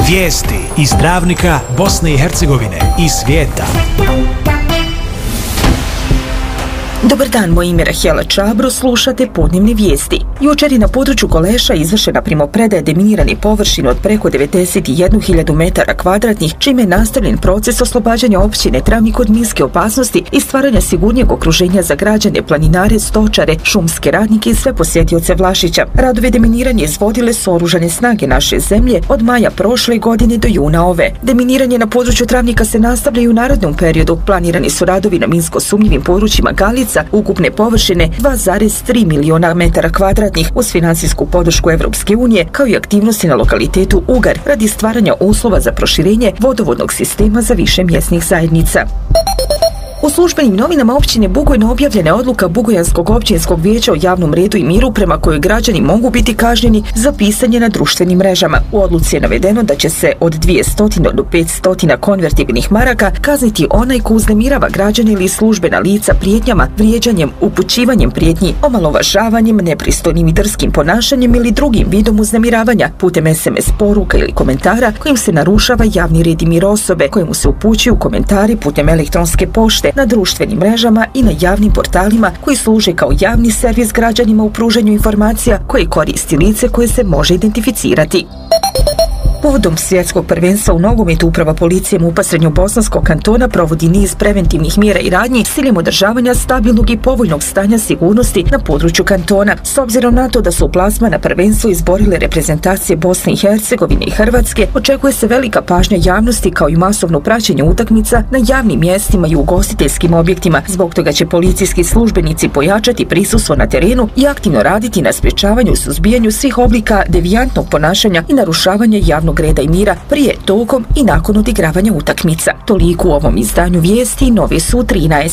Vijesti iz Travnika, Bosne i Hercegovine i svijeta. Dobar dan, moje ime je Rahela Čabro, slušate podnevne vijesti. Jučer je na području Koleša izvršena primopredaja deminirane površine od preko 91.000 metara kvadratnih, čime je nastavljen proces oslobađanja općine Travnik od minske opasnosti i stvaranja sigurnijeg okruženja za građane, planinare, stočare, šumske radnike i sve posjetioce Vlašića. Radove deminiranja izvodile su oružane snage naše zemlje od maja prošle godine do juna ove. Deminiranje na području Travnika se nastavlja i u narednom periodu. Planirani su radovi na minsko sumnjivim područjima Galica, ukupne površine 2,3 miliona metara kvadratnih uz financijsku podršku Evropske unije, kao i aktivnosti na lokalitetu Ugar radi stvaranja uslova za proširenje vodovodnog sistema za više mjesnih zajednica. U službenim novinama općine Bugojno objavljena je odluka Bugojanskog općinskog vijeća o javnom redu i miru prema kojoj građani mogu biti kažnjeni za pisanje na društvenim mrežama. U odluci je navedeno da će se od 200 do 500 konvertibilnih maraka kazniti onaj ko uznemirava građane ili službena lica prijetnjama, vrijeđanjem, upućivanjem prijetnji, omalovažavanjem, nepristojnim i drskim ponašanjem ili drugim vidom uznemiravanja putem SMS poruka ili komentara kojim se narušava javni red i mir osobe, kojemu se upućuju komentari putem elektronske pošte, na društvenim mrežama i na javnim portalima koji služe kao javni servis građanima u pružanju informacija koje koristi lice koje se može identificirati. Povodom svjetskog prvenstva u nogometu uprava policije MUP-a Srednjobosanskog kantona provodi niz preventivnih mjera i radnji s ciljem održavanja stabilnog i povoljnog stanja sigurnosti na području kantona. S obzirom na to da su u plasman na prvenstvo izborile reprezentacije Bosne i Hercegovine i Hrvatske, očekuje se velika pažnja javnosti kao i masovno praćenje utakmica na javnim mjestima i ugostiteljskim objektima. Zbog toga će policijski službenici pojačati prisustvo na terenu i aktivno raditi na sprječavanju i suzbijanju svih oblika devijantnog ponašanja i narušavanja javnog reda i mira prije, tokom i nakon odigravanja utakmica. Toliko u ovom izdanju vijesti, Nove su 13.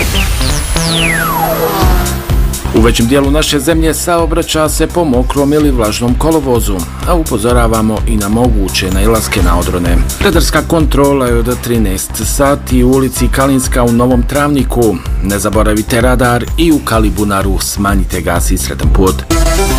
U većem dijelu naše zemlje saobraća se po mokrom ili vlažnom kolovozu, a upozoravamo i na moguće nailaske na odrone. Redarska kontrola je od 13 sati u ulici Kalinska u Novom Travniku. Ne zaboravite radar i u Kalibunaru, smanjite gas i sretan put.